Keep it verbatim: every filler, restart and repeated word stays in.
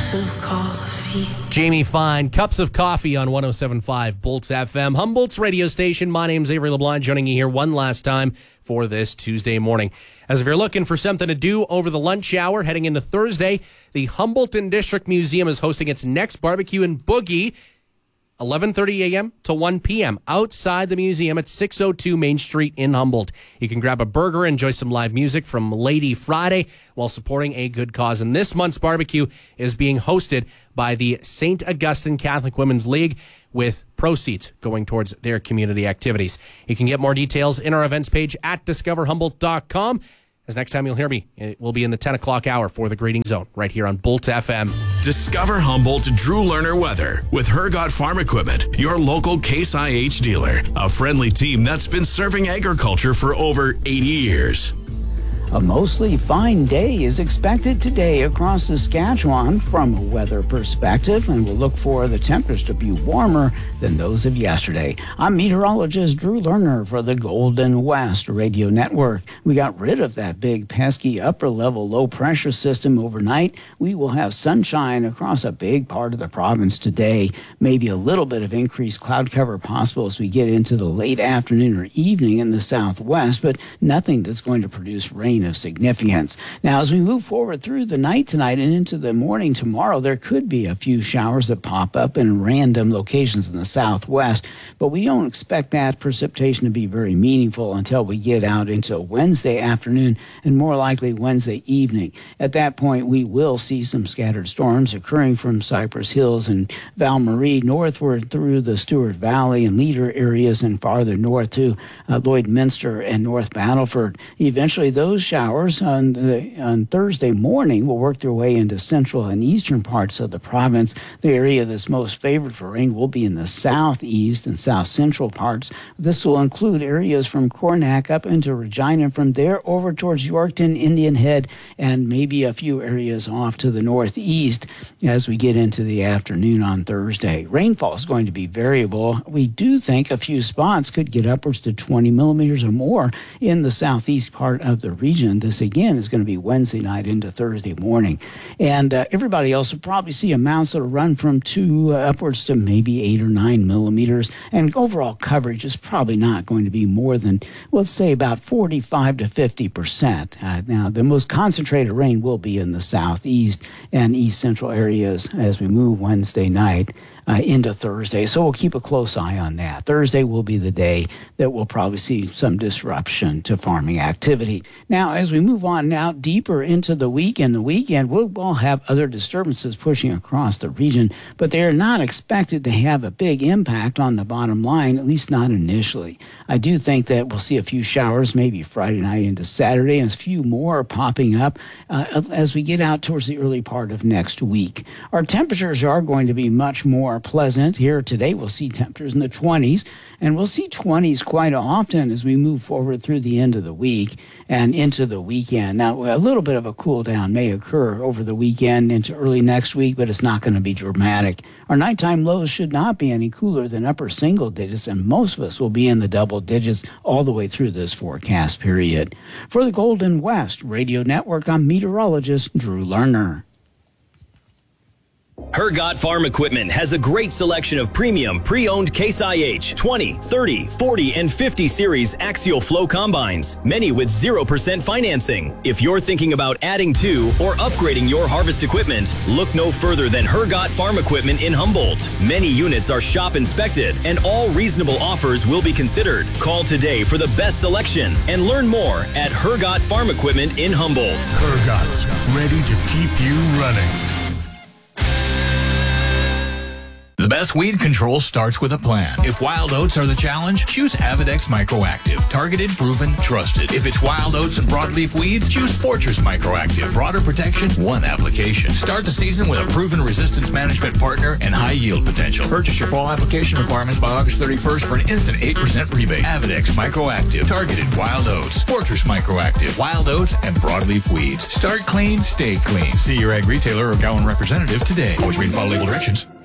cups of coffee. Jamie Fine, Cups of Coffee on one oh seven point five Bolts F M, Humboldt's radio station. My name's Avery LeBlanc, joining you here one last time for this Tuesday morning. As if you're looking for something to do over the lunch hour, heading into Thursday, the Humboldton District Museum is hosting its next barbecue and boogie, eleven thirty a.m. to one p.m. outside the museum at six oh two Main Street in Humboldt. You can grab a burger, enjoy some live music from Lady Friday while supporting a good cause. And this month's barbecue is being hosted by the Saint Augustine Catholic Women's League, with proceeds going towards their community activities. You can get more details in our events page at discover humboldt dot com. As next time you'll hear me, it will be in the ten o'clock hour for the Greeting Zone right here on Bolt F M. Discover Humboldt Drew Lerner weather with Hergot Farm Equipment, your local Case I H dealer. A friendly team that's been serving agriculture for over eighty years. A mostly fine day is expected today across Saskatchewan from a weather perspective, and we'll look for the temperatures to be warmer than those of yesterday. I'm meteorologist Drew Lerner for the Golden West Radio Network. We got rid of that big, pesky upper-level low-pressure system overnight. We will have sunshine across a big part of the province today. Maybe a little bit of increased cloud cover possible as we get into the late afternoon or evening in the southwest, but nothing that's going to produce rain of significance. Now, as we move forward through the night tonight and into the morning tomorrow, there could be a few showers that pop up in random locations in the southwest, but we don't expect that precipitation to be very meaningful until we get out into Wednesday afternoon and more likely Wednesday evening. At that point, we will see some scattered storms occurring from Cypress Hills and Val Marie northward through the Stewart Valley and Leader areas and farther north to uh, Lloydminster and North Battleford. Eventually, those showers on, the, on Thursday morning will work their way into central and eastern parts of the province. The area that's most favored for rain will be in the southeast and south central parts. This will include areas from Cornack up into Regina, and from there over towards Yorkton, Indian Head, and maybe a few areas off to the northeast as we get into the afternoon on Thursday. Rainfall is going to be variable. We do think a few spots could get upwards to twenty millimeters or more in the southeast part of the region. This, again, is going to be Wednesday night into Thursday morning. And uh, everybody else will probably see amounts that will run from two uh, upwards to maybe eight or nine millimeters. And overall coverage is probably not going to be more than, let's say, about forty-five to fifty percent. Uh, now, the most concentrated rain will be in the southeast and east central areas as we move Wednesday night Uh, into Thursday. So we'll keep a close eye on that. Thursday will be the day that we'll probably see some disruption to farming activity. Now, as we move on now deeper into the weekend, the weekend, we'll, we'll have other disturbances pushing across the region, but they are not expected to have a big impact on the bottom line, at least not initially. I do think that we'll see a few showers maybe Friday night into Saturday, and a few more popping up uh, as we get out towards the early part of next week. Our temperatures are going to be much more pleasant. Here today we'll see temperatures in the twenties, and we'll see twenties quite often as we move forward through the end of the week and into the weekend. Now, a little bit of a cool down may occur over the weekend into early next week, but it's not going to be dramatic. Our nighttime lows should not be any cooler than upper single digits, and most of us will be in the double digits all the way through this forecast period. For the Golden West Radio Network, I'm meteorologist Drew Lerner. Hergot Farm Equipment has a great selection of premium pre-owned Case I H twenty, thirty, forty, and fifty series axial flow combines, many with zero percent financing. If you're thinking about adding to or upgrading your harvest equipment, look no further than Hergot Farm Equipment in Humboldt. Many units are shop inspected and all reasonable offers will be considered. Call today for the best selection and learn more at Hergot Farm Equipment in Humboldt. Hergot's ready to keep you running. The best weed control starts with a plan. If wild oats are the challenge, choose Avidex Microactive. Targeted, proven, trusted. If it's wild oats and broadleaf weeds, choose Fortress Microactive. Broader protection, one application. Start the season with a proven resistance management partner and high yield potential. Purchase your fall application requirements by August thirty-first for an instant eight percent rebate. Avidex Microactive. Targeted wild oats. Fortress Microactive. Wild oats and broadleaf weeds. Start clean, stay clean. See your ag retailer or Gowan representative today. Always read and follow label directions.